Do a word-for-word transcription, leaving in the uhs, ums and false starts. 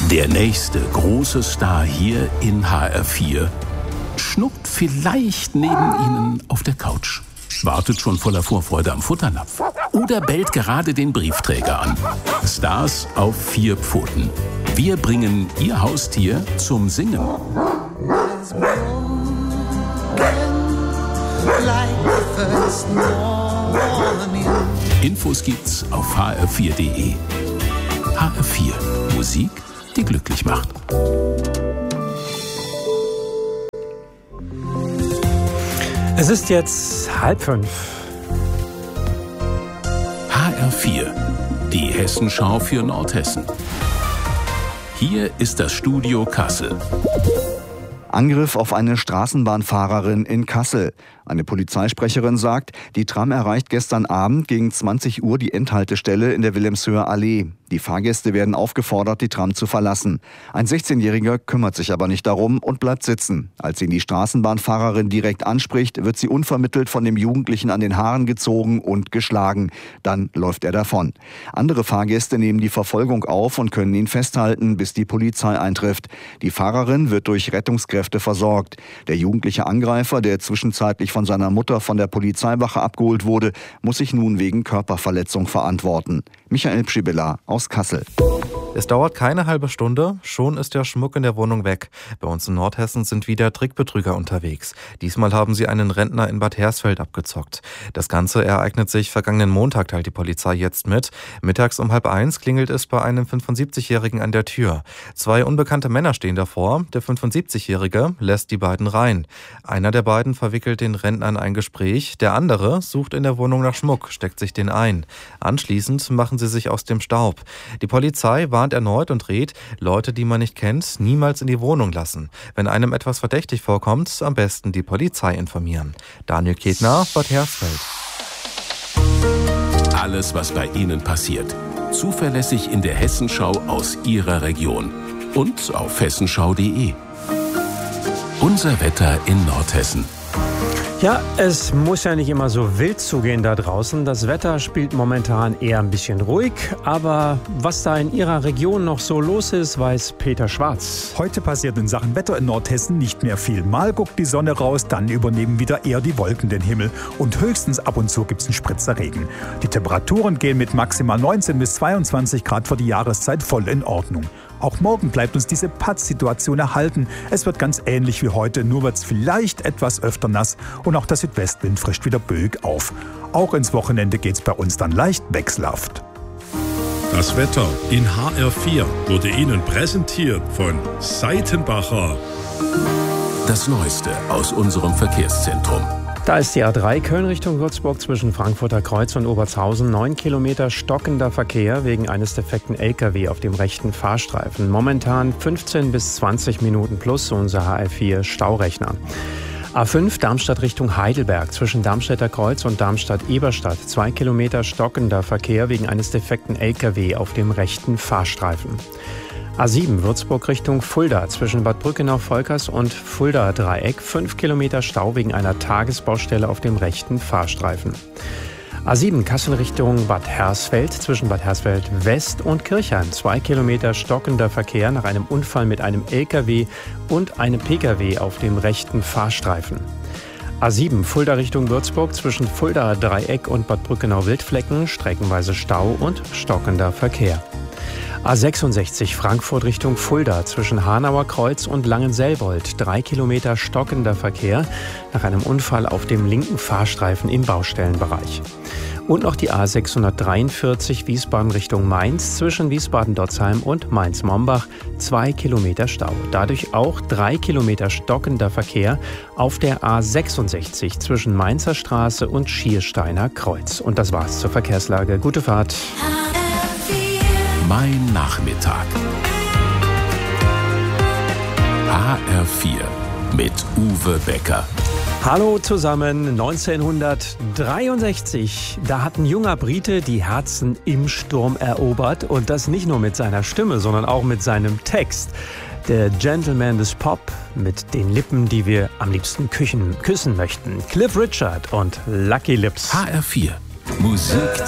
Der nächste große Star hier in H R vier schnuckt vielleicht neben Ihnen auf der Couch, wartet schon voller Vorfreude am Futternapf oder bellt gerade den Briefträger an. Stars auf vier Pfoten. Wir bringen Ihr Haustier zum Singen. Infos gibt's auf h r vier punkt d e. H R vier. Musik, die glücklich macht. Es ist jetzt halb fünf. H R vier. Die Hessenschau für Nordhessen. Hier ist das Studio Kassel. Angriff auf eine Straßenbahnfahrerin in Kassel. Eine Polizeisprecherin sagt, die Tram erreicht gestern Abend gegen zwanzig Uhr die Endhaltestelle in der Wilhelmshöher Allee. Die Fahrgäste werden aufgefordert, die Tram zu verlassen. Ein sechzehnjähriger kümmert sich aber nicht darum und bleibt sitzen. Als ihn die Straßenbahnfahrerin direkt anspricht, wird sie unvermittelt von dem Jugendlichen an den Haaren gezogen und geschlagen. Dann läuft er davon. Andere Fahrgäste nehmen die Verfolgung auf und können ihn festhalten, bis die Polizei eintrifft. Die Fahrerin wird durch Rettungskräfte versorgt. Der jugendliche Angreifer, der zwischenzeitlich von seiner Mutter von der Polizeiwache abgeholt wurde, muss sich nun wegen Körperverletzung verantworten. Michael Pschibilla aus Kassel. Es dauert keine halbe Stunde, schon ist der Schmuck in der Wohnung weg. Bei uns in Nordhessen sind wieder Trickbetrüger unterwegs. Diesmal haben sie einen Rentner in Bad Hersfeld abgezockt. Das Ganze ereignet sich vergangenen Montag, teilt die Polizei jetzt mit. Mittags um halb eins klingelt es bei einem fünfundsiebzigjährigen an der Tür. Zwei unbekannte Männer stehen davor. Der fünfundsiebzigjährige lässt die beiden rein. Einer der beiden verwickelt den Rentner in ein Gespräch. Der andere sucht in der Wohnung nach Schmuck, steckt sich den ein. Anschließend machen sie sich aus dem Staub. Die Polizei warnt erneut und rät, Leute, die man nicht kennt, niemals in die Wohnung lassen. Wenn einem etwas verdächtig vorkommt, am besten die Polizei informieren. Daniel Ketner, Bad Hersfeld. Alles, was bei Ihnen passiert, zuverlässig in der Hessenschau aus Ihrer Region und auf hessenschau punkt d e. Unser Wetter in Nordhessen. Ja, es muss ja nicht immer so wild zugehen da draußen. Das Wetter spielt momentan eher ein bisschen ruhig. Aber was da in Ihrer Region noch so los ist, weiß Peter Schwarz. Heute passiert in Sachen Wetter in Nordhessen nicht mehr viel. Mal guckt die Sonne raus, dann übernehmen wieder eher die Wolken den Himmel. Und höchstens ab und zu gibt es einen Spritzer Regen. Die Temperaturen gehen mit maximal neunzehn bis zweiundzwanzig Grad für die Jahreszeit voll in Ordnung. Auch morgen bleibt uns diese Pattsituation erhalten. Es wird ganz ähnlich wie heute, nur wird es vielleicht etwas öfter nass und auch der Südwestwind frischt wieder böig auf. Auch ins Wochenende geht's bei uns dann leicht wechselhaft. Das Wetter in H R vier wurde Ihnen präsentiert von Seitenbacher. Das Neueste aus unserem Verkehrszentrum. Da ist die A drei Köln Richtung Würzburg zwischen Frankfurter Kreuz und Obertshausen. Neun Kilometer stockender Verkehr wegen eines defekten L K W auf dem rechten Fahrstreifen. Momentan fünfzehn bis zwanzig Minuten plus unser H R vier Staurechner. A fünf Darmstadt Richtung Heidelberg zwischen Darmstädter Kreuz und Darmstadt-Eberstadt. Zwei Kilometer stockender Verkehr wegen eines defekten L K W auf dem rechten Fahrstreifen. A sieben Würzburg Richtung Fulda zwischen Bad Brückenau-Volkers und Fulda-Dreieck. Fünf Kilometer Stau wegen einer Tagesbaustelle auf dem rechten Fahrstreifen. A sieben Kassel Richtung Bad Hersfeld zwischen Bad Hersfeld West und Kirchheim. Zwei Kilometer stockender Verkehr nach einem Unfall mit einem L K W und einem P K W auf dem rechten Fahrstreifen. A sieben Fulda Richtung Würzburg zwischen Fulda-Dreieck und Bad Brückenau-Wildflecken. Streckenweise Stau und stockender Verkehr. A sechsundsechzig Frankfurt Richtung Fulda zwischen Hanauer Kreuz und Langenselbold. Drei Kilometer stockender Verkehr nach einem Unfall auf dem linken Fahrstreifen im Baustellenbereich. Und noch die A sechshundertdreiundvierzig Wiesbaden Richtung Mainz zwischen Wiesbaden-Dotzheim und Mainz-Mombach. Zwei Kilometer Stau. Dadurch auch drei Kilometer stockender Verkehr auf der A sechsundsechzig zwischen Mainzer Straße und Schiersteiner Kreuz. Und das war's zur Verkehrslage. Gute Fahrt. Mein Nachmittag. H R vier mit Uwe Becker. Hallo zusammen, neunzehnhundertdreiundsechzig, da hat ein junger Brite die Herzen im Sturm erobert und das nicht nur mit seiner Stimme, sondern auch mit seinem Text. Der Gentleman des Pop mit den Lippen, die wir am liebsten küchen, küssen möchten. Cliff Richard und Lucky Lips. H R vier Musik.